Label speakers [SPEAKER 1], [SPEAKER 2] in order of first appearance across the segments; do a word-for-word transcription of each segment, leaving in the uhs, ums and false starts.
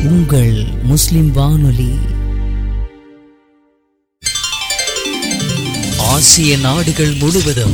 [SPEAKER 1] உங்கள் முஸ்லிம் வானொலி. ஆசிய நாடுகள் முழுவதும்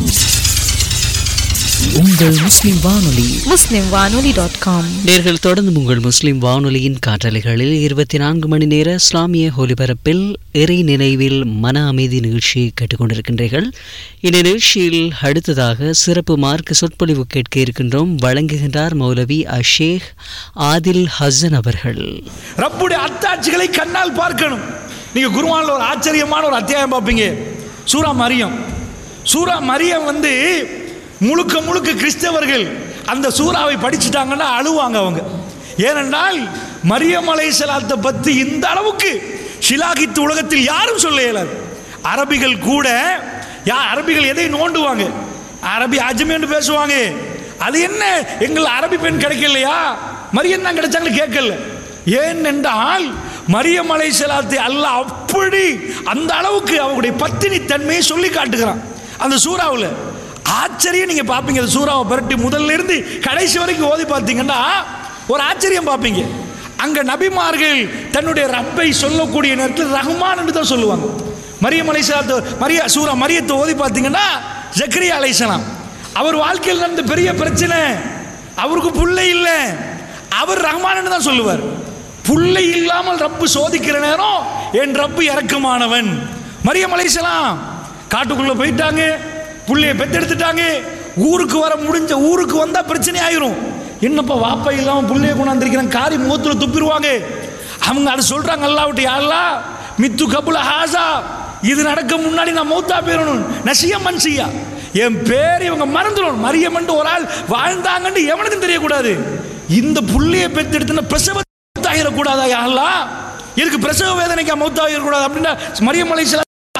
[SPEAKER 1] உங்கள் முஸ்லிம் வானொலி
[SPEAKER 2] முஸ்லிம் வானொலி டாட் காம்.
[SPEAKER 1] நேர்கள் தொடர்ந்து உங்கள் முஸ்லிம் வானொலியின் காற்றலைகளில் இருபத்தி நான்கு மணி நேர இஸ்லாமிய ஒலிபரப்பில் இறை நினைவில் மன அமைதி நிகழ்ச்சியை கேட்டுக்கொண்டிருக்கின்றீர்கள். இந்த நிகழ்ச்சியில் அடுத்ததாக சிறப்பு மார்க்க சொற்பொழிவு கேட்க இருக்கின்றோம். வழங்குகின்றார் மௌலவி அஷேக் ஆதில் ஹசன் அவர்கள்.
[SPEAKER 3] ரப்புடைய அத்தாட்சிகளை கண்ணால் பார்க்கணும். நீங்க குர்ஆன்ல ஒரு ஆச்சரியமான ஒரு அத்தியாயம் பார்ப்பீங்க, சூரா மரியம். சூரா மரியம் வந்து முழுக்க முழுக்க கிறிஸ்தவர்கள் அந்த சூறாவை படிச்சுட்டாங்கன்னா அழுவாங்க அவங்க. ஏனென்றால் மரியம் அலைஹிஸ்ஸலாத்தை பற்றி இந்த அளவுக்கு ஷிலாகித்து உலகத்தில் யாரும் சொல்ல இயலாது. அரபிகள் கூட யா அரபிகள் எதை நோண்டுவாங்க, அரபி அஜ்மீன்னு பேசுவாங்க. அது என்ன எங்கள் அரபி பெண் கிடைக்கலையா, மரியம் தான் கிடைச்சாங்கன்னு கேட்கல. ஏனென்றால் மரியம் அலைஹிஸ்ஸலாத்தை அல்லாஹ் அப்படி அந்த அளவுக்கு அவருடைய பத்தினி தன்மையை சொல்லி காட்டுகிறான் அந்த சூறாவில். ஆச்சரியம் நீங்க பார்ப்பீங்க. அந்த சூறாவை பரட்டி முதல்ல இருந்து கடைசி வரைக்கும் ஓதி பார்த்தீங்கன்னா ஒரு ஆச்சரியம் பார்ப்பீங்க. அங்க நபிமார்கள் தன்னுடைய ரப்பை சொல்லக்கூடிய நேரத்தில் ரஹ்மான் என்று தான் சொல்லுவாங்க. மரியம் அலைஹிஸ்ஸலாத்து மரியா சூரா மரியத்தை ஓதி பார்த்தீங்கன்னா ஜக்கரியா அலைஹிஸ்ஸலாம் அவர் வாழ்க்கையில் நடந்த பெரிய பிரச்சனை, அவருக்கு புள்ளை இல்லை, அவர் ரஹ்மான் என்று தான் சொல்லுவார். புள்ளை இல்லாமல் ரப்பு சோதிக்கிற நேரம் என் ரப்பு இறக்கமானவன். மரியம் அலைஹிஸ்ஸலாம் காட்டுக்குள்ள போயிட்டாங்க, புள்ளைய பெத்தெடுத்துட்டாங்க. ஊருக்கு வர முடிஞ்ச ஊருக்கு வந்தா பிரச்சனை ஆயிரும். என்னப்பா வாப்பா இல்லாம புள்ளைய கொண்டாந்துருக்கிறாங்க, காரி முகத்துல துப்பிடுவாங்க. அவங்க அதை சொல்றாங்க, அல்லாஹ்விட்டு யா அல்லாஹ் மித்து கபுல ஹாசா, இது நடக்க முன்னாடி நான் மௌத்தா போயிடணும். நசியா மன்சியா, என் பேர் இவங்க மறந்துடும். மரியமன் ஒரு ஆள் வாழ்ந்தாங்கன்னு எவனுக்கும் தெரியக்கூடாது. இந்த புள்ளைய பெத்தெடுத்துன பிரசவ ஆகிடக்கூடாதா யா அல்லாஹ், இதுக்கு பிரசவ வேதனைக்கா மௌத்தா ஆகிடக்கூடாது அப்படின்னா மரியம் அலைஹிஸ்ஸலாம்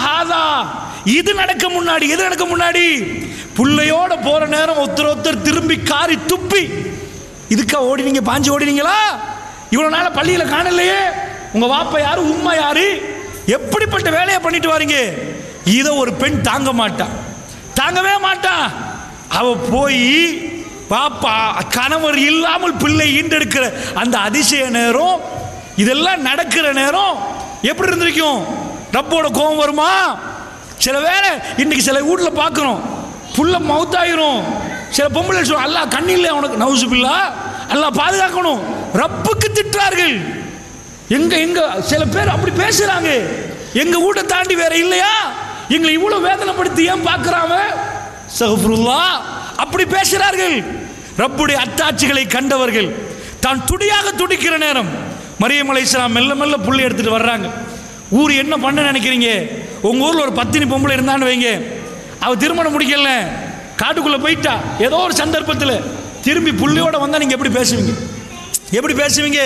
[SPEAKER 3] இது நடக்க முன்னாடி எது நடக்க முன்னாடி புள்ளையோட போற நேரம் ஒருத்தர் ஒருத்தர் திரும்பி காரி துப்பி இதுக்கா ஓடினீங்க, பாஞ்சு ஓடினீங்களா? இவ்வளவு நாள பள்ளியில காணலையே, உங்க வாப்பா யாரு உம்மா யாரு, எப்படிப்பட்ட வேலையை பண்ணிட்டு வாரீங்க? இதை ஒரு பெண் தாங்க மாட்டா, தாங்கவே மாட்டா. அவ போய் பாப்பா கணவர் இல்லாமல் பிள்ளை ஈண்டெடுக்கிற அந்த அதிசய நேரம், இதெல்லாம் நடக்கிற நேரம் எப்படி இருந்திருக்கும்? ரப்போட கோபம் வருமா? சில வேளை இன்னைக்கு சில வீட்டில் பார்க்குறோம், புள்ள மவுத்தாயிரும். சில பொம்பளை சொல்லுவோம், அல்லாஹ் கண்ணில்லை உனக்கு, நவுசுபில்லா, அல்லாஹ் பாதுகாக்கணும், ரப்புக்கு திட்டுறார்கள். எங்க எங்க சில பேர் அப்படி பேசுறாங்க. எங்க வீட்டை தாண்டி வேற இல்லையா, எங்களை இவ்வளவு வேதனைப்படுத்தி ஏன் பார்க்கிறாங்க? சஹ்ஃபிருல்லாஹ், அப்படி பேசுகிறார்கள். ரப்புடைய அத்தாட்சிகளை கண்டவர்கள் தான் துடியாக துடிக்கிற நேரம் மரியம் அலைஹிஸ்ஸலாம் மெல்ல மெல்ல புள்ளை எடுத்துட்டு வர்றாங்க. ஊர் என்ன பண்ண நினைக்கிறீங்க? உங்க ஊர்ல ஒரு பத்தினி பொம்பளை இருந்தான்னு வைங்க, அவ திருமணம் முடிக்கல, காட்டுக்குள்ள போயிட்டா, ஏதோ ஒரு சந்தர்ப்பத்தில் திரும்பி புள்ளையோட வந்தா நீங்க எப்படி பேசுவீங்க? எப்படி பேசுவீங்க?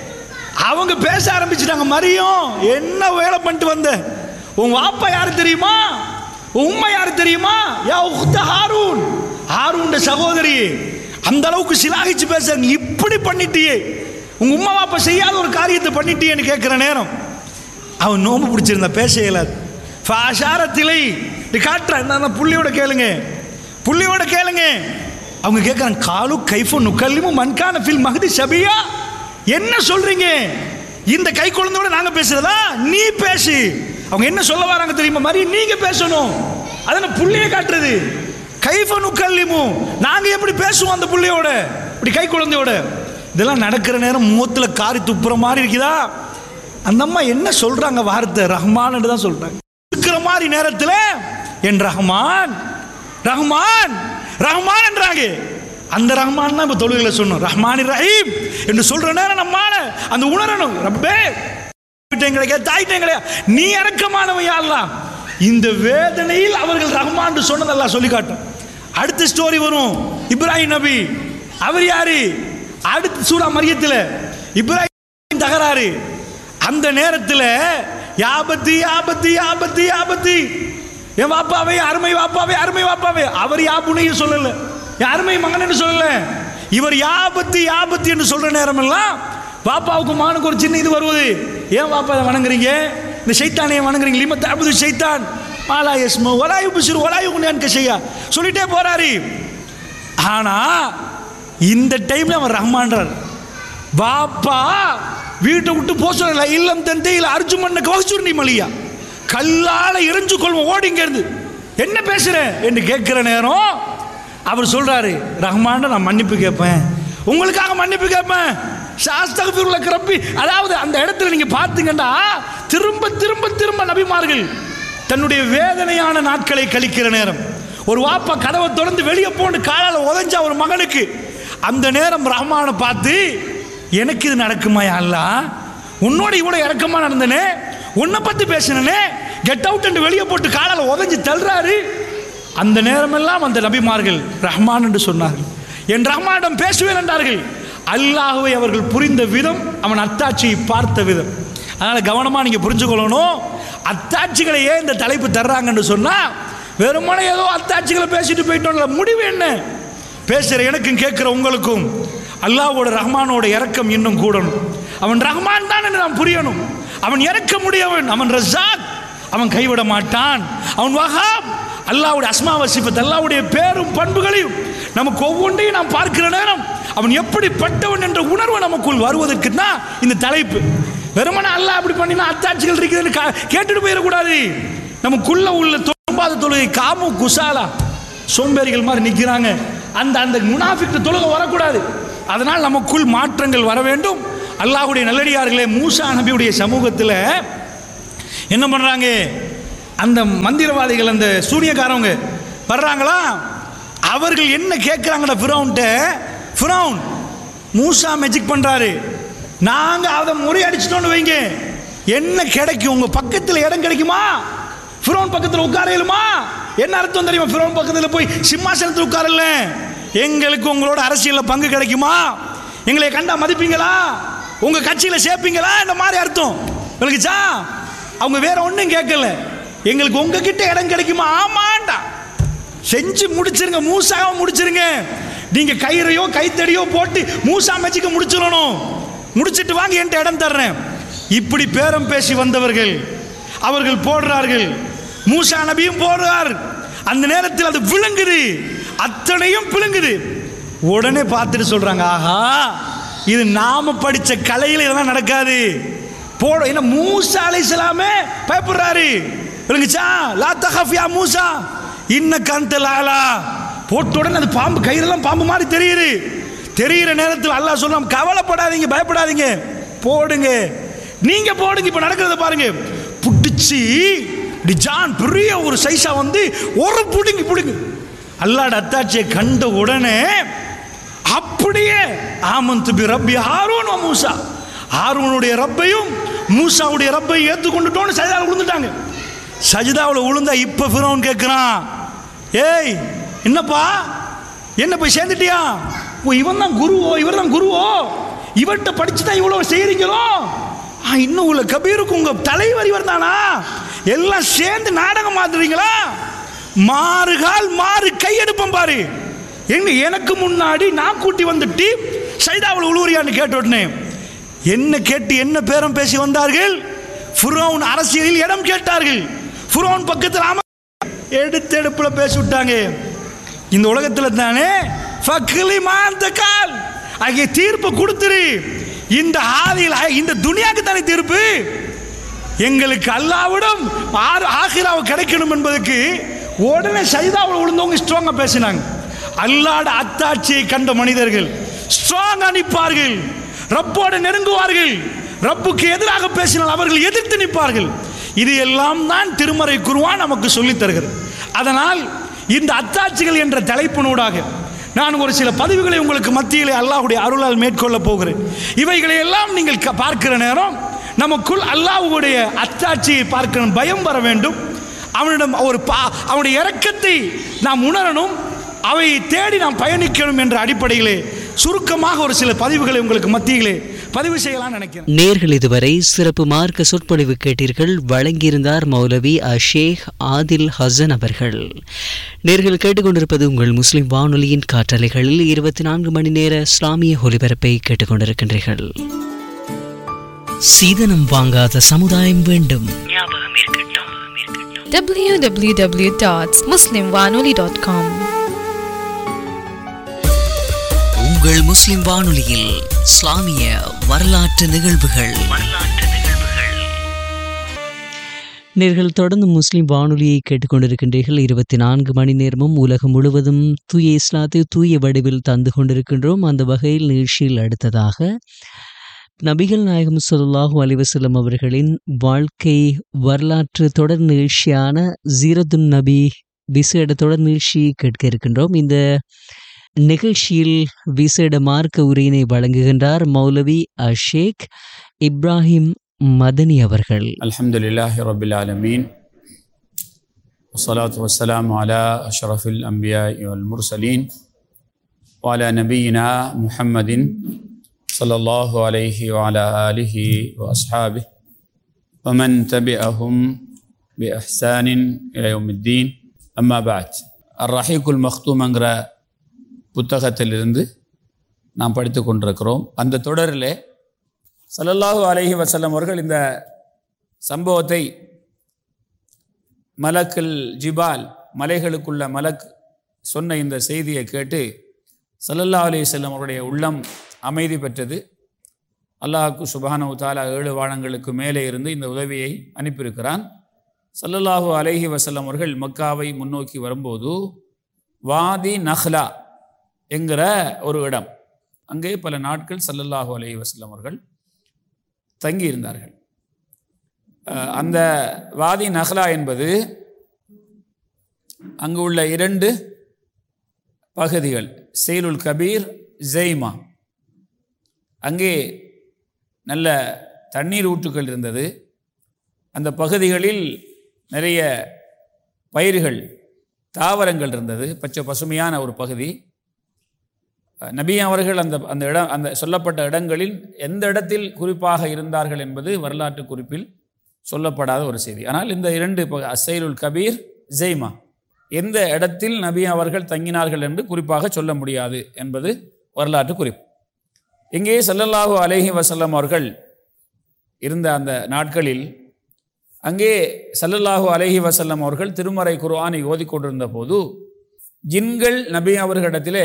[SPEAKER 3] அவங்க பேச ஆரம்பிச்சுட்டாங்க, மரியம் என்ன வேலை பண்ணிட்டு வந்த, உங்க அப்பா யாரு தெரியுமா, உம்மா யாரு தெரியுமா, யா உக்த ஹாரூன், ஹாரூன் சகோதரி, அந்த அளவுக்கு சிலாகிச்சு பேச, நீ இப்படி பண்ணிட்டியே, உங்க உம்மா அப்பா செய்யாத ஒரு காரியத்தை பண்ணிட்டியேன்னு கேட்கிற நேரம் அவன் நோம்பு பிடிச்சிருந்தா பேச இயலாது. ஃபாஷாரத்திலை நீ காட்டுற என்ன, புள்ளியோட கேளுங்க, புள்ளியோட கேளுங்க. அவங்க கேட்குறாங்க, காலு கைஃபு நுக்கல்லிமு மன்கான ஃபில் மஹதி ஷபியா, என்ன சொல்றீங்க? இந்த கை குழந்தையோட நாங்க பேசுறதா? நீ பேசு. அவங்க என்ன சொல்ல வராங்க தெரியுமா? மாதிரி நீங்க பேசணும், அதனால புள்ளியை காட்டுறது. கைஃபு நுக்கல்லிமு, நாங்க எப்படி பேசுவோம் அந்த புள்ளியோட, இப்படி கை குழந்தையோட? இதெல்லாம் நடக்கிற நேரம் மூத்துல காரி துப்புற மாதிரி இருக்குதா? அந்த அம்மா என்ன சொல்றாங்க வார்த்தை? ரஹ்மான் என்று தான் சொல்றாங்க. இருக்கிற மாதிரி நேரத்தில் என் ரஹ்மான் ரஹ்மான் ரஹ்மான் என்றாங்க. அந்த ரஹ்மான் தான் இப்போ தொழுகையில் சொன்னோம், ரஹ்மான் ரஹீம் என்று சொல்ற நேரம் நம்மால அந்த உணரணும், ரப்பே கிடைக்க தாய்ட்டேன் கிடையாது, நீ இறக்கமானவன் யா அல்லாஹ். இந்த வேதனையில் அவர்கள் ரஹ்மான் சொன்னதெல்லாம் சொல்லி காட்டும். அடுத்த ஸ்டோரி வரும், இப்ராஹிம் நபி. அவர் யாரு? அடுத்த சூரா மரியத்தில் இப்ராஹிம் தகராறு. அந்த நேரத்தில் யாபத்தி யாபத்தி யாபத்தி யாபத்தி, என் வாப்பாவே அருமை வாப்பாவே அருமை வாப்பாவே, அவர் யாபுனையும் சொல்லல, அருமை மகன் என்று சொல்லல, இவர் யாபத்தி யாபத்தி என்று சொல்ற நேரம் எல்லாம் பாப்பாவுக்கு மகனுக்கு ஒரு சின்ன இது வருவது. ஏன் பாப்பா வணங்குறீங்க, இந்த சைத்தானையை வணங்குறீங்க, லிமத் அபுது சைத்தான் மாலா யஸ்மு வலா யுப்சிரு வலா யுக்னி கஷையா சொல்லிட்டே போறாரு. ஆனா இந்த டைம்ல அவன் ரஹ்மான்றார். பாப்பா வீட்டை விட்டு போக சொல்லல. இல்லம் தந்தையில் அர்ஜுமன்னுக்கு வகுச்சுர்ணி மலியா, கல்லால எரிஞ்சு கொள்வோம், ஓடிங்க இருந்து. என்ன பேசுற என்று கேட்கிற நேரம் அவர் சொல்றாரு, ரஹ்மான் நான் மன்னிப்பு கேட்பேன், உங்களுக்காக மன்னிப்பு கேட்பேன். சாஸ்தகபிருல்லக ரப்பி. அதாவது அந்த இடத்துல நீங்க பார்த்தீங்கன்னா திரும்ப திரும்ப திரும்ப நபிமார்கள் தன்னுடைய வேதனையான நாட்களை கழிக்கிற நேரம், ஒரு வாப்பா கதவை திறந்து வெளியே போன்னு காலால் உதஞ்சா ஒரு மகனுக்கு, அந்த நேரம் ரஹ்மானை பார்த்து எனக்கு இது நடக்குமா அல்லாஹ், உன்னோட இவ்வளோ இறக்கமா நடந்தனே, உன்னை பற்றி பேசினே, கெட் அவுட் என்று வெளியே போட்டு காலால் உதஞ்சி தள்ளுறாரு. அந்த நேரமெல்லாம் அந்த நபிமார்கள் ரஹ்மான் என்று சொன்னார்கள். என் ரஹ்மானிடம் பேசுவேன் என்றார்கள். அல்லாஹ்வை அவர்கள் புரிந்த விதம், அவன் அத்தாட்சியை பார்த்த விதம். அதனால் கவனமாக நீங்கள் புரிஞ்சுக்கொள்ளணும். அத்தாட்சிகளை ஏன் இந்த தலைப்பு தர்றாங்கன்னு சொன்னால், வெறுமனே ஏதோ அத்தாட்சிகளை பேசிட்டு போயிட்டோம்ல, முடிவு என்ன? பேசுகிற எனக்கும் கேட்குற உங்களுக்கும் அல்லாஹ்வோட ரஹ்மானோட இறக்கம் இன்னும் கூடணும். அவன் ரஹ்மான் தான் என்று நாம் புரியணும். அவன் இறக்க முடியவன், அவன் ரஸாக், அவன் கைவிட மாட்டான், அவன் வஹாப். அல்லாஹ்வுடைய அஸ்மா வ சிஃபத், அல்லாஹ்வுடைய பேரும் பண்புகளையும் நமக்கு ஒவ்வொன்றையும் நாம் பார்க்கிற நேரம் அவன் எப்படிப்பட்டவன் என்ற உணர்வு நமக்குள் வருவதற்கு தான் இந்த தலைப்பு. வெறுமனே அல்லாஹ் அப்படி பண்ணினா அத்தாட்சிகள் இருக்குதுன்னு கேட்டுட்டு போயிடக்கூடாது. நமக்குள்ள உள்ள தொழும்பாத தொழுகை காமு குசாலா சோம்பேறிகள் மாதிரி நிற்கிறாங்க, அந்த அந்த முனாஃபிக் தொழுகை வரக்கூடாது. அதனால் நமக்குள் மாற்றங்கள் வர வேண்டும். அல்லாஹ்வுடைய நல்லடியார்களே, மூசா நபியுடைய சமூகத்தில் என்ன பண்ணுறாங்க, அந்த மந்திரவாதிகள், அந்த சூனியக்காரவங்க வர்றாங்களா, அவர்கள் என்ன கேட்குறாங்கடா ஃபிரௌன்ட்ட, ஃபிரௌன் மூசா மெஜிக் பண்ணுறாரு, நாங்கள் அதை முறியடிச்சிட்டோன்னு வைங்க, என்ன கிடைக்கும், உங்கள் பக்கத்தில் இடம் கிடைக்குமா, ஃபிரௌன் பக்கத்தில் உட்காரலுமா? என்ன அர்த்தம் தெரியுமா? ஃபிரௌன் பக்கத்தில் போய் சிம்மாசனத்தில் உட்காரல, எங்களுக்கு உங்களோட அரசியலில் பங்கு கிடைக்குமா, எங்களை கண்டா மதிப்பீங்களா, உங்கள் கட்சியில் சேர்ப்பீங்களா, இந்த மாதிரி அர்த்தம் விளக்குச்சா? அவங்க வேற ஒன்றும் கேட்கல, எங்களுக்கு உங்ககிட்ட இடம் கிடைக்குமா, ஆமாண்டா செஞ்சு முடிச்சிருங்க, மூசாவை முடிச்சிருங்க, நீங்க கயிறையோ கைத்தடியோ போட்டு மூசா மெஜிக்க முடிச்சிடணும், முடிச்சிட்டு வாங்க என்கிட்ட இடம் தர்றேன். இப்படி பேரம் பேசி வந்தவர்கள் அவர்கள் போடுறார்கள், மூசா நபியும் போடுறார். அந்த நேரத்தில் அது விளங்குது, அத்தனையும் விளங்குது. உடனே பார்த்துட்டு சொல்றாங்க, ஆஹா இது நாம படிச்ச கலையில் இதெல்லாம் நடக்காது போட. என்ன மூசா அலைஹிஸ்ஸலாமே பயப்படுறாரு, விளங்குச்சா? லா தகஃப் யா மூசா இன்னக அன்தல் ஆலா. போட்ட உடனே அது பாம்பு, கயிறெல்லாம் பாம்பு மாதிரி தெரியுது. தெரிகிற நேரத்தில் அல்லாஹ் சொல்றான், கவலைப்படாதீங்க, பயப்படாதீங்க, போடுங்க, நீங்க போடுங்க. இப்ப நடக்கிறத பாருங்க, புடிச்சு ஜான் பெரிய ஒரு சைஸா வந்து ஒரு புடுங்கி புடுங்க. அல்லாஹ்வுடைய அத்தாட்சியை கண்ட உடனே அப்படியே ஆமன்து பி ரப்பி ஹாரூன் வ மூசா, ஹாரூனுடைய ரப்பையும் மூசாவுடைய ரப்பையும் ஏற்றுக்கொண்டுட்டோன்னு சஜிதாவில் விழுந்துட்டாங்க. சஜிதாவில் விழுந்தா இப்ப ஃபிரௌன் கேட்கிறான், ஏய் என்னப்பா என்ன போய் சேர்ந்துட்டியா, இவன் தான் குருவோ, இவர் தான் குருவோ, இவர்கிட்ட படிச்சு தான் இவ்வளோ செய்கிறீங்களோ, இன்னும் உள்ள கபீருக்கு உங்க தலைவர் இவர் தானா, எல்லாம் சேர்ந்து நாடகம் மாத்துறீங்களா, மாறுகால் மாறு கையெடுப்போம் பாரு, எங்க எனக்கு முன்னாடி நான் கூட்டி வந்துட்டு சைதாவில் உழுவுறியான்னு கேட்ட உடனே என்ன கேட்டு என்ன பேரம் பேசி வந்தார்கள், ஃபிரௌன் அரசியலில் இடம் கேட்டார்கள். ஃபிரௌன் பக்கத்தில் ஆமா எடுத்து எடுப்புல பேசி விட்டாங்க. இந்த உலகத்தில் தானே ஃபக்லி மாந்தகால் ஆகிய தீர்ப்பு கொடுத்துரு, இந்த ஆதியில் இந்த துனியாவுக்கு தானே தீர்ப்பு, எங்களுக்கு அல்லாஹ்விடம் ஆகிராவை கிடைக்கணும் என்பதற்கு உடனே சைதாவில் விழுந்தவங்க ஸ்ட்ராங்கா பேசினாங்க. அல்லாஹ்வுடைய அத்தாட்சியை கண்ட மனிதர்கள் ஸ்ட்ராங்கா நிற்பார்கள், ரப்போடு நெருங்குவார்கள், ரப்புக்கு எதிராக பேசினால் அவர்கள் எதிர்த்து நிற்பார்கள். இது எல்லாம் தான் திருமறை குர்ஆன் நமக்கு சொல்லித் தருகிறது. அதனால் இந்த அத்தாட்சிகள் என்ற தலைப்பினூடாக நான் ஒரு சில பதிவுகளை உங்களுக்கு மத்தியிலே அல்லாஹ்வுடைய அருளால் மேற்கொள்ள போகிறேன். இவைகளை எல்லாம் நீங்கள் பார்க்கிற நேரம் நமக்குள் அல்லாஹ்வுடைய அத்தாட்சியை பார்க்கிற பயம் வர வேண்டும். அவனிடம் ஒரு அவனுடைய இரக்கத்தை நாம் உணரணும், அவை தேடி நாம் பயணிக்கணும் என்ற அடிப்படையிலே சுருக்கமாக ஒரு சில பதிவுகளை உங்களுக்கு மத்தியிலே பதிவு செய்யலாம் நினைக்கிறேன்.
[SPEAKER 1] நேர்கள் இதுவரை சிறப்பு மார்க்க சொற்பொழிவு கேட்டீர்கள். வழங்கியிருந்தார் மௌலவி அஷேக் ஆதில் ஹசன் அவர்கள். நேர்கள் கேட்டுக்கொண்டிருப்பது உங்கள் முஸ்லிம் வானொலியின் காற்றலைகளில் இருபத்தி நான்கு மணி நேர இஸ்லாமிய ஒலிபரப்பை கேட்டுக்கொண்டிருக்கின்றீர்கள். சீதனம் வாங்காத சமுதாயம் வேண்டும்,
[SPEAKER 2] டபிள்யூ டபிள்யூ டபிள்யூ டாட் முஸ்லிம் வானொலி டாட் காம்.
[SPEAKER 1] உங்கள் முஸ்லிம் வானொலியில் இஸ்லாமிய வரலாற்று நிகழ்வுகள். நேர்கள் தொடர்ந்து முஸ்லிம் வானொலியை கேட்டுக்கொண்டிருக்கின்றீர்கள். இருபத்தி நான்கு மணி நேரமும் உலகம் முழுவதும் தூய இஸ்லாத்தை தூய வடிவில் தந்து கொண்டிருக்கின்றோம். அந்த வகையில் நிகழ்ச்சியில் அடுத்ததாக நபிகள் நாயகம் ஸல்லல்லாஹு அலைஹி வஸல்லம் அவர்களின் வாழ்க்கை வரலாற்று தொடர் நிகழ்ச்சியான சீரத்துன் நபி விசேட தொடர் நிகழ்ச்சியை கேட்க இருக்கின்றோம். இந்த நிகழ்ச்சியில் விசேட மார்க்க உரையினை வழங்குகின்றார் மௌலவி அஷேக் இப்ராஹிம் மதனி அவர்கள்.
[SPEAKER 4] அல்ஹம்துலில்லாஹி ரப்பில் ஆலமீன் வஸ்ஸலாத்து வஸ்ஸலாமு அலா அஷ்ரஃபில் அன்பியாஇ வல் முர்சலீன் வ அலா நபியினா முஹம்மதின் ஸல்லல்லாஹு அலைஹி வ அலா ஆலிஹி வ அஸ்ஹாபிஹி வ மன் தபிஅஹும் பி இஹ்சானின் இலா யௌமித்தீன். அம்மா பஅத். அர்-ரஹீகுல் மக்தூம்ங்கிற புத்தகத்திலிருந்து நாம் படித்து கொண்டிருக்கிறோம். அந்த தொடரிலே ஸல்லல்லாஹு அலைஹி வஸல்லம் அவர்கள் இந்த சம்பவத்தை மலக்குல் ஜிபால் மலைகளுக்குள்ள மலக் சொன்ன இந்த செய்தியை கேட்டு ஸல்லல்லாஹு அலைஹி வஸல்லம் அவருடைய உள்ளம் அமைதி பெற்றது. அல்லாஹ்வுக்கு சுப்ஹானஹு தஆலா ஏழு வானங்களுக்கு மேலே இருந்து இந்த உதவியை அனுப்பியிருக்கிறான். ஸல்லல்லாஹு அலைஹி வஸல்லம் அவர்கள் மக்காவை முன்னோக்கி வரும்போது வாதி நஹ்லா என்கிற ஒரு இடம், அங்கே பல நாட்கள் ஸல்லல்லாஹு அலைஹி வஸல்லம் அவர்கள் தங்கியிருந்தார்கள். அந்த வாதி நஹ்லா என்பது அங்கு உள்ள இரண்டு பகுதிகள், செய்லுல் கபீர், ஜெய்மா. அங்கே நல்ல தண்ணீர் ஊற்றுக்கள் இருந்தது. அந்த பகுதிகளில் நிறைய பயிர்கள், தாவரங்கள் இருந்தது. பச்சை பசுமையான ஒரு பகுதி. நபி அவர்கள் அந்த அந்த இடம் அந்த சொல்லப்பட்ட இடங்களில் எந்த இடத்தில் குறிப்பாக இருந்தார்கள் என்பது வரலாற்று குறிப்பில் சொல்லப்படாத ஒரு செய்தி. ஆனால் இந்த இரண்டு அஸ்ஸைலுல் கபீர், ஜெய்மா, எந்த இடத்தில் நபி அவர்கள் தங்கினார்கள் என்று குறிப்பாக சொல்ல முடியாது என்பது வரலாற்று குறிப்பு. இங்கே ஸல்லல்லாஹு அலைஹி வஸல்லம் அவர்கள் இருந்த அந்த நாட்களில் அங்கே ஸல்லல்லாஹு அலைஹி வஸல்லம் அவர்கள் திருமறை குர்ஆனை ஓதிக்கொண்டிருந்த போது ஜின்கள் நபி அவர்களிடத்திலே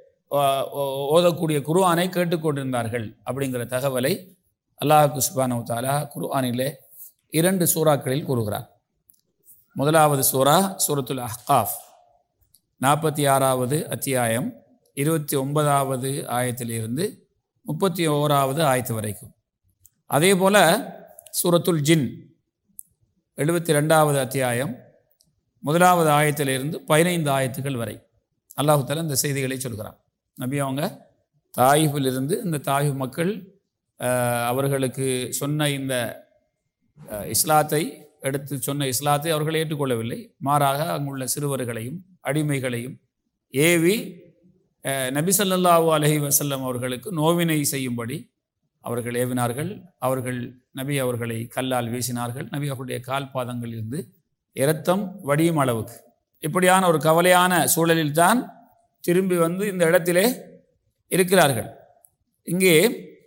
[SPEAKER 4] ஓதக்கூடிய குர்ஆனை கேட்டுக்கொண்டிருந்தார்கள் அப்படிங்கிற தகவலை அல்லாஹ் சுப்ஹானஹு தஆலா குர்ஆனிலே இரண்டு சூறாக்களில் கூறுகிறார். முதலாவது சூரா சூரத்துல் அஹ்காஃப், நாற்பத்தி ஆறாவது அத்தியாயம், இருபத்தி ஒன்பதாவது ஆயத்திலிருந்து முப்பத்தி ஓராவது ஆயத்து வரைக்கும். அதே போல சூரத்துல் ஜின், எழுபத்தி ரெண்டாவது அத்தியாயம், முதலாவது ஆயத்திலிருந்து பதினைந்து ஆயத்துக்கள் வரை அல்லாஹ் தஆலா இந்த செய்திகளை சொல்கிறான். நபி அவங்க தாயிஃபிலிருந்து இந்த தாயிஃப் மக்கள் அவர்களுக்கு சொன்ன இந்த இஸ்லாத்தை எடுத்து சொன்ன இஸ்லாத்தை அவர்கள் ஏற்றுக்கொள்ளவில்லை. மாறாக அங்குள்ள சிறுவர்களையும் அடிமைகளையும் ஏவி நபி ஸல்லல்லாஹு அலைஹி வஸல்லம் அவர்களுக்கு நோவினை செய்யும்படி அவர்கள் ஏவினார்கள். அவர்கள் நபி அவர்களை கல்லால் வீசினார்கள். நபி அவர்களுடைய கால் பாதங்களிலிருந்து இரத்தம் வடியும் அளவுக்கு. இப்படியான ஒரு கவலையான சூழலில் தான் திரும்பி வந்து இந்த இடத்திலே இருக்கிறார்கள். இங்கே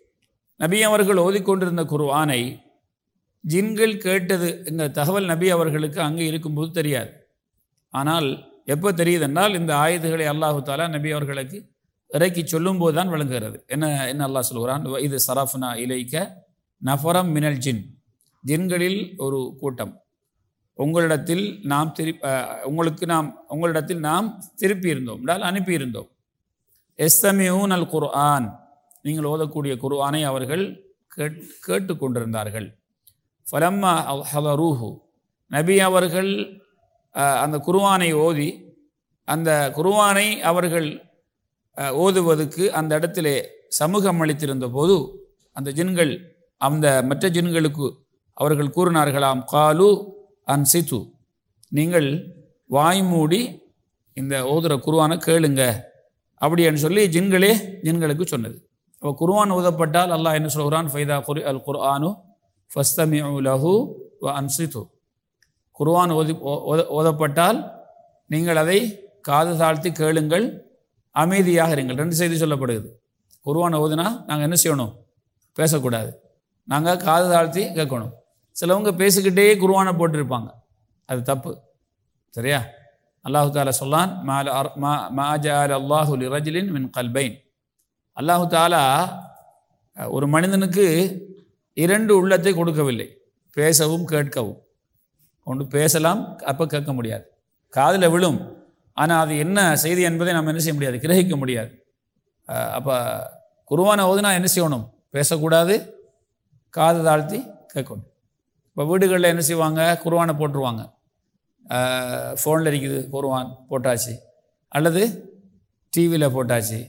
[SPEAKER 4] நபி அவர்கள் ஓதிக்கொண்டிருந்த குர்ஆனை ஜின்கள் கேட்டது என்ற தகவல் நபி அவர்களுக்கு அங்கே இருக்கும்போது தெரியாது. ஆனால் எப்போ தெரியுதென்றால் இந்த ஆயத்துகளை அல்லாஹு தஆலா நபி அவர்களுக்கு இறக்கி சொல்லும்போது தான் விளங்குகிறது. என்ன என்ன அல்லாஹ் சொல்கிறான், இது சரஃப்னா இலைக்க நஃபரம் மினல் ஜின், ஜின்களில் ஒரு கூட்டம் உங்களிடத்தில் நாம் திருப்பி உங்களுக்கு நாம் உங்களிடத்தில் நாம் திருப்பி இருந்தோம் என்றால் அனுப்பியிருந்தோம். எஸ்தமியூன் அல் குர்ஆன், நீங்கள் ஓதக்கூடிய குர்ஆனை அவர்கள் கேட் கேட்டு கொண்டிருந்தார்கள். ஃபலம்மா ஹதரூஹு, நபி அவர்கள் அந்த குர்ஆனை ஓதி அந்த குர்ஆனை அவர்கள் ஓதுவதற்கு அந்த இடத்திலே சமூகம் அளித்திருந்த போது அந்த ஜின்கள் அந்த மற்ற ஜின்களுக்கு அவர்கள் கூறினார்களாம், காலு அன்சித்து, நீங்கள் வாய் மூடி இந்த ஓதுற குர்ஆனை கேளுங்க அப்படின்னு சொல்லி ஜின்களே ஜின்களுக்கு சொன்னது. அப்போ குர்ஆன் ஓதப்பட்டால் அல்லாஹ் என்ன சொல்கிறான், ஃபைதா குரி அல் குர்ஆனு ஃபஸ்தமிஉ லஹு வ அன்சித்து, குர்ஆன் ஓதி ஓதப்பட்டால் நீங்கள் அதை காது தாழ்த்தி கேளுங்கள், அமைதியாக இருங்கள். ரெண்டு செய்தி சொல்லப்படுகிறது. குர்ஆன் ஓதுனா நாங்கள் என்ன செய்யணும், பேசக்கூடாது, நாங்கள் காது தாழ்த்தி கேட்கணும். சிலவங்க பேசிக்கிட்டே குர்ஆனை போட்டிருப்பாங்க, அது தப்பு. சரியா? அல்லாஹு தஆலா சொல்லான், மா ஜஅல அல்லாஹு லிரஜுலின் மின் கல்பைன், அல்லாஹு தாலா ஒரு மனிதனுக்கு இரண்டு உள்ளத்தை கொடுக்கவில்லை, பேசவும் கேட்கவும். ஒன்று பேசலாம், அப்போ கேட்க முடியாது, காதில் விழும், ஆனால் அது என்ன செய்தி என்பதை நாம் என்ன செய்ய முடியாது, கிரகிக்க முடியாது. அப்போ குர்ஆனை ஓதுனா என்ன செய்யணும், பேசக்கூடாது, காது தாழ்த்தி கேட்கணும். இப்போ வீடுகளில் என்ன செய்வாங்க, குர்ஆனை போட்டுருவாங்க, ஃபோனில் இருக்குது குர்ஆன் போட்டாச்சு, அல்லது டிவியில் போட்டாச்சு,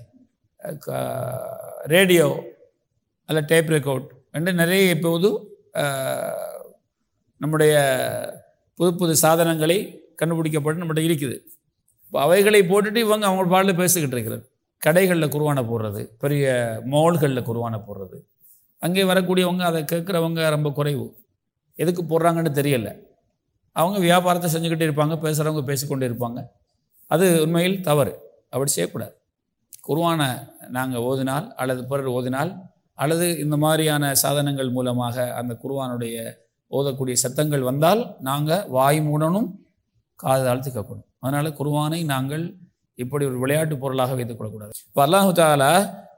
[SPEAKER 4] ரேடியோ அல்ல டேப் ரெக்கார்ட் என்று நிறைய இப்போது நம்முடைய புது புது சாதனங்களை கண்டுபிடிக்கப்பட்டு நம்மகிட்ட இருக்குது. இப்போ அவைகளை போட்டுட்டு இவங்க அவங்க பாடலில் பேசிக்கிட்டு இருக்கிறது. கடைகளில் குர்ஆனை போடுறது, பெரிய மால்களில் குர்ஆனை போடுறது, அங்கே வரக்கூடியவங்க அதை கேட்குறவங்க ரொம்ப குறைவு. எதுக்கு போடுறாங்கன்னு தெரியலை. அவங்க வியாபாரத்தை செஞ்சுக்கிட்டே இருப்பாங்க, பேசுகிறவங்க பேசிக்கொண்டே இருப்பாங்க. அது உண்மையில் தவறு, அப்படி செய்யக்கூடாது. குர்ஆனை நாங்கள் ஓதினால் அல்லது பிறர் ஓதினால் அல்லது இந்த மாதிரியான சாதனங்கள் மூலமாக அந்த குர்ஆனுடைய ஓதக்கூடிய சத்தங்கள் வந்தால் நாங்கள் வாய் மூடணும், காது தாழ்த்தி கேட்கணும். அதனால் குர்ஆனை நாங்கள் இப்படி ஒரு விளையாட்டு பொருளாக வைத்துக் கொள்ளக்கூடாது. இப்போ அல்லாஹு தஆலா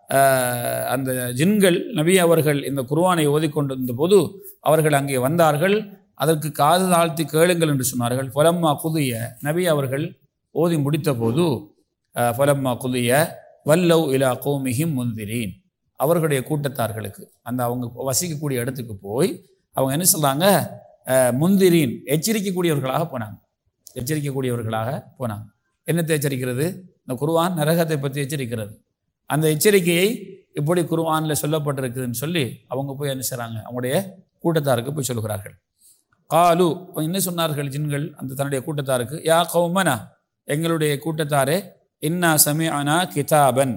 [SPEAKER 4] அந்த ஜின்கள் நபி அவர்கள் இந்த குர்ஆனை ஓதிக்கொண்டிருந்த போது அவர்கள் அங்கே வந்தார்கள். அதற்கு காது தாழ்த்தி கேளுங்கள் என்று சொன்னார்கள். ஃபலம்மா குதிய, நபி அவர்கள் ஓதி முடித்த போது ஃபலம்மா குதிய வல்லவ் இலா கௌமிஹிம் முன்திரீன், அவர்களுடைய கூட்டத்தார்களுக்கு அந்த அவங்க வசிக்கக்கூடிய இடத்துக்கு போய் அவங்க என்ன சொல்கிறாங்க, முந்திரீன் எச்சரிக்கக்கூடியவர்களாக போனாங்க. எச்சரிக்கக்கூடியவர்களாக போனாங்க. என்னத்தை எச்சரிக்கிறது, இந்த குர்ஆன் நரகத்தை பற்றி எச்சரிக்கிறது. அந்த எச்சரிக்கையை இப்படி குர்ஆனில் சொல்லப்பட்டிருக்குதுன்னு சொல்லி அவங்க போய் என்ன செய்கிறாங்க, அவங்களுடைய கூட்டத்தாருக்கு போய் சொல்கிறார்கள். காலு, என்ன சொன்னார்கள் ஜின்கள் அந்த தன்னுடைய கூட்டத்தாருக்கு, யா கௌமனா, எங்களுடைய கூட்டத்தாரே, இன்னா சமிஅனா கிதாபன்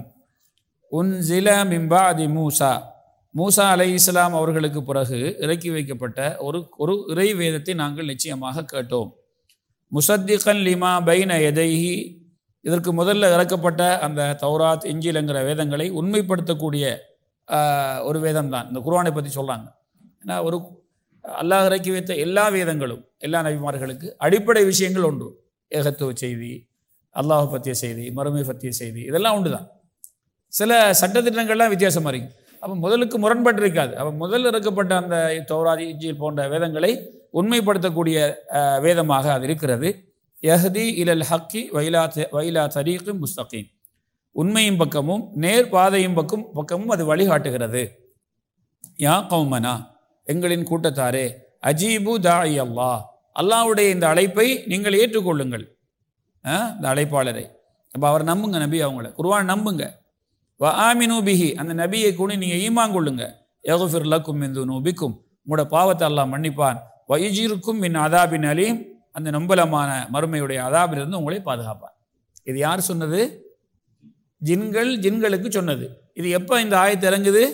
[SPEAKER 4] உன்சில மின் பஅதி மூசா, மூசா அலைஹிஸ்ஸலாம் அவர்களுக்கு பிறகு இறக்கி வைக்கப்பட்ட ஒரு ஒரு இறை வேதத்தை நாங்கள் நிச்சயமாக கேட்டோம். முசத்திகன் லிமா பைன எதைஹி, இதற்கு முதல்ல இறக்கப்பட்ட அந்த தௌராத் இஞ்சில் என்கிற வேதங்களை உண்மைப்படுத்தக்கூடிய ஒரு வேதம் தான் இந்த குர்ஆனை பற்றி சொல்கிறாங்க. ஏன்னா ஒரு அல்லாஹ் இறக்கி வைத்த எல்லா வேதங்களும் எல்லா நபிமார்களுக்கு அடிப்படை விஷயங்கள் ஒன்று. ஏகத்துவ செய்தி, அல்லாஹ் பற்றிய செய்தி, மறுமை பற்றிய செய்தி, இதெல்லாம் உண்டு தான். சில சட்டத்திட்டங்கள்லாம் வித்தியாசமாக இருக்கும். அப்போ முதலுக்கு முரண்பட்டு இருக்காது. அப்போ முதல் இறக்கப்பட்ட அந்த தௌராத் இஞ்சில் போன்ற வேதங்களை உண்மைப்படுத்தக்கூடிய வேதமாக அது இருக்கிறது. யஹ்தி இலல் ஹக்கி வைலா வைலா தரீக்கும் முஸ்தகீம், உண்மையும் பக்கமும் நேர் பாதையும் பக்கம் பக்கமும் அது வழிகாட்டுகிறது. யா கௌமனா, எங்களின் கூட்டத்தாரே, அஜீபு தாஇ அல்லாஹ், அல்லாஹ்வுடைய இந்த அழைப்பை நீங்கள் ஏற்றுக்கொள்ளுங்கள். இந்த அழைப்பாளரை அப்போ அவர் நம்புங்க, நபி அவங்கள குர்ஆன் நம்புங்க. வ ஆமினு பிஹி, அந்த நபியை கூட நீங்கள் ஈமான் கொள்ளுங்க. யக்ஃபிர் லக்கும் மின் துனூபிக்கும், உங்களோட பாவத்தை அல்லாஹ் மன்னிப்பான். வ யுஜிருக்கும் மின் அதாபின் அலீம், அந்த நம்பலமான மறுமையுடைய அதாபிலிருந்து உங்களை பாதுகாப்பான். இது யார் சொன்னது? ஜின்கள் ஜின்களுக்கு சொன்னது. இது எப்போ இந்த ஆயத்து இறங்குது?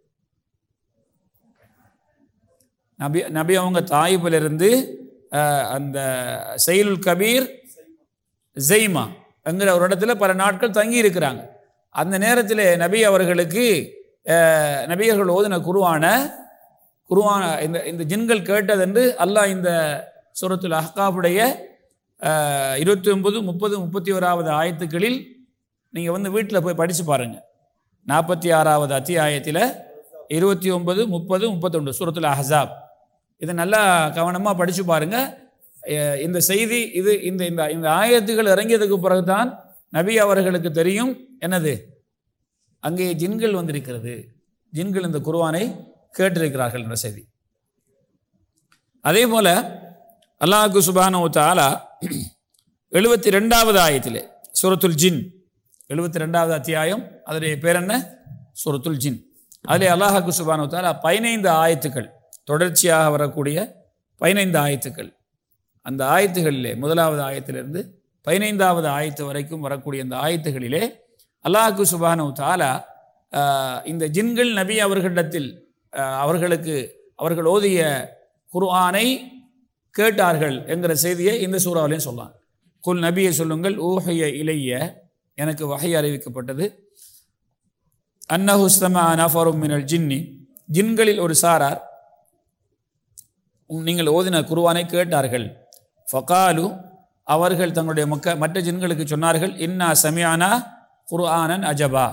[SPEAKER 4] நபி நபி அவங்க தாயிபிலிருந்து அந்த சைலுல் கபீர் ஜெய்மா என்கிற ஒரு இடத்துல பல நாட்கள் தங்கி இருக்கிறாங்க. அந்த நேரத்தில் நபி அவர்களுக்கு நபியர்கள் ஓதின குர்ஆன குர்ஆன இந்த இந்த ஜின்கள் கேட்டதென்று அல்லாஹ் இந்த சூரத்துல் அஹ்காஃபுடைய இருபத்தி ஒன்பது முப்பது முப்பத்தி ஓராவது ஆயத்துக்களில் நீங்கள் வந்து வீட்டில் போய் படித்து பாருங்கள். நாற்பத்தி ஆறாவது அத்தியாயத்தில் இருபத்தி ஒன்பது முப்பது முப்பத்தொன்று சூரத்துல் அஹ்ஸாப், இதை நல்லா கவனமாக படித்து பாருங்கள். இந்த செய்தி இது இந்த இந்த இந்த ஆயத்துகள் இறங்கியதுக்கு பிறகுதான் நபி அவர்களுக்கு தெரியும் என்னது, அங்கே ஜின்கள் வந்திருக்கிறது, ஜின்கள் இந்த குர்ஆனை கேட்டிருக்கிறார்கள் என்ற செய்தி. அதே போல அல்லாஹ் சுப்ஹானஹு வ தஆலா எழுபத்தி ரெண்டாவது ஆயத்திலே சூரத்துல் ஜின், எழுபத்தி ரெண்டாவது அத்தியாயம், அதனுடைய பேர் என்ன? சூரத்துல் ஜின். அதிலே அல்லாஹ் சுப்ஹானஹு வ தஆலா பதினைந்து ஆயத்துக்கள் தொடர்ச்சியாக வரக்கூடிய பதினைந்து ஆயத்துக்கள், அந்த ஆயத்துகளிலே முதலாவது ஆயத்திலிருந்து பதினைந்தாவது ஆயத்து வரைக்கும் வரக்கூடிய அந்த ஆயத்துகளிலே அல்லாஹ் சுப்ஹானஹு வ தஆலா இந்த ஜின்கள் நபி அவர்களிடத்தில் அவர்களுக்கு அவர்கள் ஓதிய குர்ஆனை கேட்டார்கள் என்கிற செய்தியை இந்த சூறாவிலையும் சொல்லலாம். குல், நபியை சொல்லுங்கள், ஊஹிய இலைய, எனக்கு வஹி அறிவிக்கப்பட்டது, அன்னஹு ஸ்தமஅ நஃபரும் மினல் ஜின்னி, ஜின்களில் ஒரு சாரார் நீங்கள் ஓதின குர்ஆனை கேட்டார்கள். ஃபகாலு, அவர்கள் தங்களுடைய மக்க மற்ற ஜின்களுக்கு சொன்னார்கள், இன்னா சமிஅனா குர்ஆனன் அஜபா,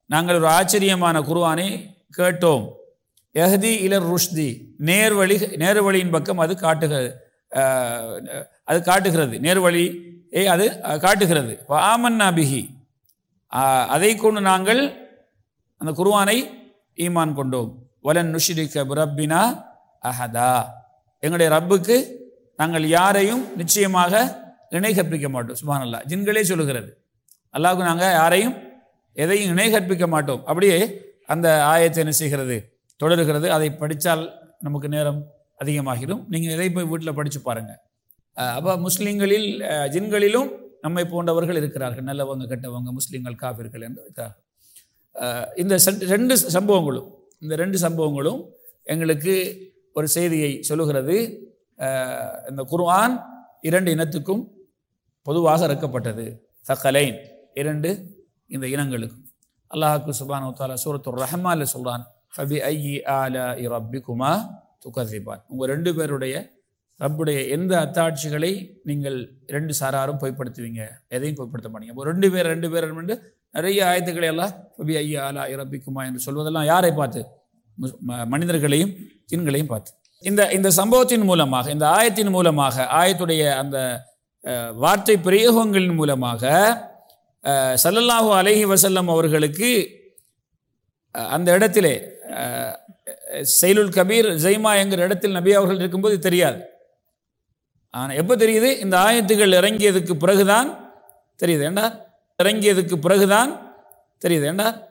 [SPEAKER 4] நாங்கள் ஒரு ஆச்சரியமான குர்ஆனை கேட்டோம். யஹ்தி இலர் ருஷ்தி, நேர்வழி நேர்வழியின் பக்கம் அது காட்டுகிறது, அது காட்டுகிறது நேர்வழி ஏ அது காட்டுகிறது. ஆமன்னா பிஹி, அதை கொண்டு நாங்கள் அந்த குர்ஆனை ஈமான் கொண்டோம். வலன் நுஷ்ரிக பிரப்பினா அஹதா, எங்களுடைய ரப்புக்கு நாங்கள் யாரையும் நிச்சயமாக இணை கற்பிக்க மாட்டோம். சுப்ஹானல்லாஹ், ஜின்களே சொல்லுகிறது அல்லாஹ்வுக்கு நாங்கள் யாரையும் எதையும் இணை கற்பிக்க மாட்டோம். அப்படியே அந்த ஆயத்தை என்ன செய்கிறது, தொடர்கிறது. அதை படித்தால் நமக்கு நேரம் அதிகமாகிடும். நீங்கள் எதை போய் வீட்டில் படித்து பாருங்கள். அப்போ முஸ்லீம்களில் ஜின்களிலும் நம்மை போன்றவர்கள் இருக்கிறார்கள், நல்லவங்க கெட்டவங்க, முஸ்லீம்கள் காஃபிர்கள் என்று இருக்கிறார்கள். இந்த ரெண்டு சம்பவங்களும் இந்த ரெண்டு சம்பவங்களும் எங்களுக்கு ஒரு செய்தியை சொல்லுகிறது. இந்த குர்ஆன் இரண்டு இனத்துக்கும் பொதுவாக இறக்கப்பட்டது. தக்கலைன், இரண்டு இந்த இனங்களுக்கும். அல்லாஹ்க்கு சுப்ஹானஹு வ தஆலா சூரத்துர் ரஹ்மான்ல சொல்றான், ஃபபி ஐயி ஆலாஇ ரப்பிக்குமா துகஸிபான், உங்கள் ரெண்டு பேருடைய ரப்புடைய எந்த அத்தாட்சிகளை நீங்கள் ரெண்டு சாராரும் பொய்ப்படுத்துவீங்க, எதையும் பொய்ப்படுத்த மாட்டீங்க. இப்போ ரெண்டு பேர் ரெண்டு பேர் என்று நிறைய ஆயத்துக்களை எல்லாம் ஃபபி ஐயி ஆலாஇ ரப்பிக்குமா என்று சொல்வதெல்லாம் யாரை பார்த்து? மனிதர்களையும் ஜின்களையும் பார்த்து. இந்த இந்த சம்பவத்தின் மூலமாக, இந்த ஆயத்தின் மூலமாக, ஆயத்துடைய அந்த வார்த்தை பிரயோகங்களின் மூலமாக ஸல்லல்லாஹு அலைஹி வஸல்லம் அவர்களுக்கு அந்த இடத்திலே சைலுல் கபீர் ஜைமா என்கிற இடத்தில் நபி அவர்கள் இருக்கும்போது தெரியாது. ஆனால் எப்போ தெரியுது? இந்த ஆயத்துகள் இறங்கியதுக்கு பிறகுதான் தெரியுது. ஏண்டா இறங்கியதுக்கு பிறகுதான் தெரியுது. ஏண்டா